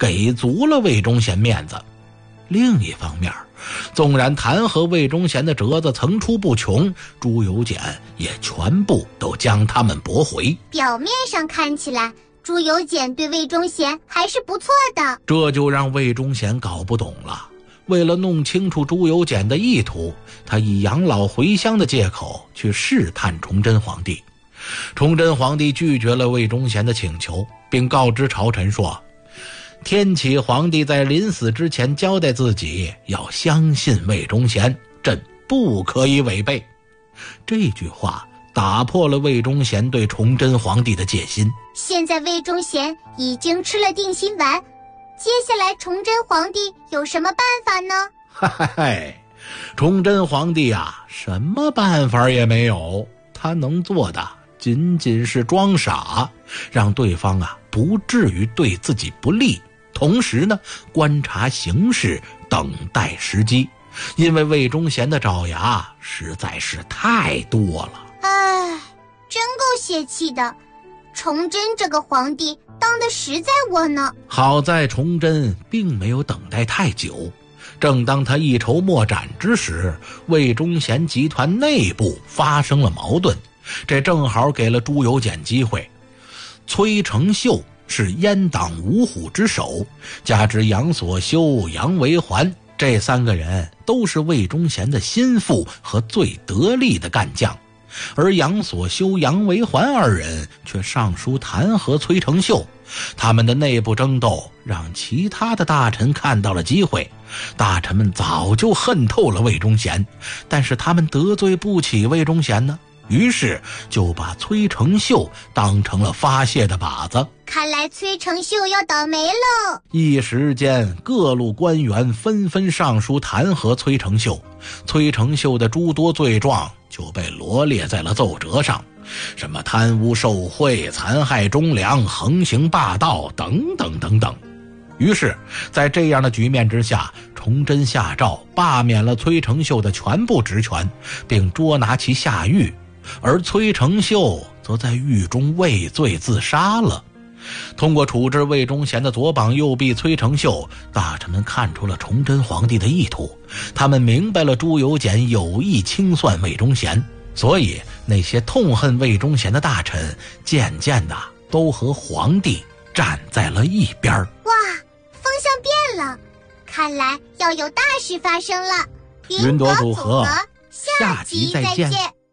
给足了魏忠贤面子。另一方面，纵然弹劾魏忠贤的折子层出不穷，朱由检也全部都将他们驳回。 表面上看起来，朱由检对魏忠贤还是不错的， 这就让魏忠贤搞不懂了。为了弄清楚朱由检的意图，他以养老回乡的借口去试探崇祯皇帝。崇祯皇帝拒绝了魏忠贤的请求，并告知朝臣说，天启皇帝在临死之前交代自己要相信魏忠贤，朕不可以违背。这句话打破了魏忠贤对崇祯皇帝的戒心。 现在魏忠贤已经吃了定心丸，接下来崇祯皇帝有什么办法呢？ 嗨嗨，崇祯皇帝啊，什么办法也没有，他能做的仅仅是装傻，让对方啊不至于对自己不利，同时呢观察形势，等待时机。因为魏忠贤的爪牙实在是太多了。 唉，真够泄气的，崇祯这个皇帝当得实在窝囊。 好在崇祯并没有等待太久，正当他一筹莫展之时，魏忠贤集团内部发生了矛盾，这正好给了朱由检机会。崔成秀是阉党五虎之首，加之杨所修、杨维环，这三个人都是魏忠贤的心腹和最得力的干将。而杨所修、杨维环二人却上书弹劾崔成秀，他们的内部争斗让其他的大臣看到了机会。大臣们早就恨透了魏忠贤，但是他们得罪不起魏忠贤呢，于是就把崔成秀当成了发泄的靶子。 看来崔成秀要倒霉了。 一时间，各路官员纷纷上书弹劾崔成秀，崔成秀的诸多罪状就被罗列在了奏折上，什么贪污受贿、残害忠良、横行霸道等等等等。于是在这样的局面之下，崇祯下诏罢免了崔成秀的全部职权，并捉拿其下狱，而崔成秀则在狱中畏罪自杀了。通过处置魏忠贤的左膀右臂崔成秀，大臣们看出了崇祯皇帝的意图，他们明白了朱由检有意清算魏忠贤，所以那些痛恨魏忠贤的大臣渐渐的都和皇帝站在了一边。 哇，风向变了，看来要有大事发生了。 云朵组合，下集再见。